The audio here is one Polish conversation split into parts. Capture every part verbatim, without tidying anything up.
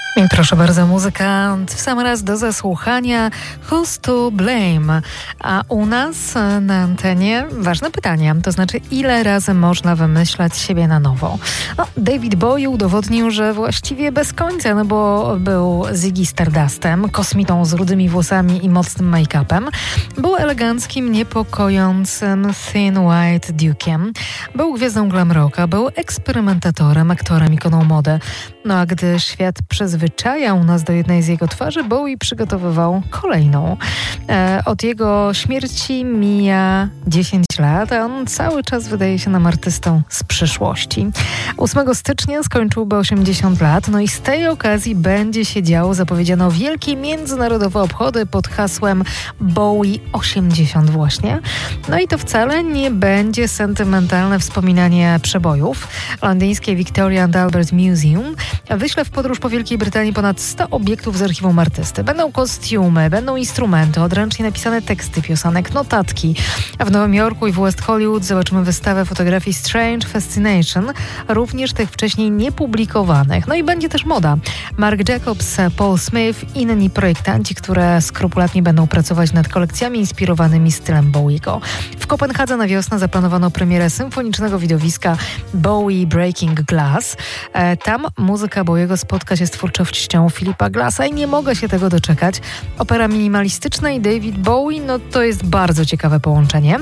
I proszę bardzo, muzyka w sam raz do zasłuchania. Who's to blame? A u nas na antenie ważne pytanie, to znaczy ile razy można wymyślać siebie na nowo? No, David Bowie udowodnił, że właściwie bez końca, no bo był Ziggy Stardustem, kosmitą z rudymi włosami i mocnym make-upem. Był eleganckim, niepokojącym Thin White Duke'iem. Był gwiazdą glam rocka, był eksperymentatorem, aktorem, ikoną mody. No a gdy świat przyzwyczajał nas do jednej z jego twarzy, Bowie przygotowywał kolejną. E, od jego śmierci mija dziesięć lat, a on cały czas wydaje się nam artystą z przyszłości. ósmego stycznia skończyłby osiemdziesiąt lat, no i z tej okazji będzie się działo. Zapowiedziano wielkie międzynarodowe obchody pod hasłem Bowie osiemdziesiąt właśnie. No i to wcale nie będzie sentymentalne wspominanie przebojów. Londyńskie Victoria and Albert Museum wyśle w podróż po Wielkiej Brytanii ponad sto obiektów z archiwum artysty. Będą kostiumy, będą instrumenty, odręcznie napisane teksty piosenek, notatki. A w Nowym Jorku i w West Hollywood zobaczymy wystawę fotografii Strange Fascination, również tych wcześniej niepublikowanych. No i będzie też moda. Marc Jacobs, Paul Smith, inni projektanci, które skrupulatnie będą pracować nad kolekcjami inspirowanymi stylem Bowiego. W Kopenhadze na wiosnę zaplanowano premierę symfonicznego widowiska Bowie Breaking Glass. E, tam muzyka Bowiego spotka się z twórczością Philipa Glassa i nie mogę się tego doczekać. Opera minimalistyczna i David Bowie, no to jest bardzo ciekawe połączenie.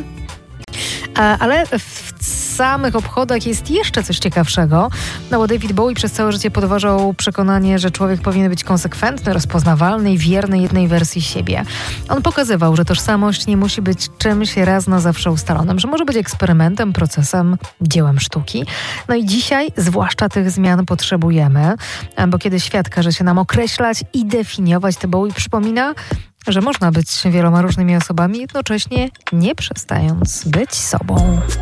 Ale w samych obchodach jest jeszcze coś ciekawszego, no bo David Bowie przez całe życie podważał przekonanie, że człowiek powinien być konsekwentny, rozpoznawalny i wierny jednej wersji siebie. On pokazywał, że tożsamość nie musi być czymś raz na zawsze ustalonym, że może być eksperymentem, procesem, dziełem sztuki. No i dzisiaj zwłaszcza tych zmian potrzebujemy, bo kiedy świat każe się nam określać i definiować, to Bowie przypomina, że można być wieloma różnymi osobami, jednocześnie nie przestając być sobą.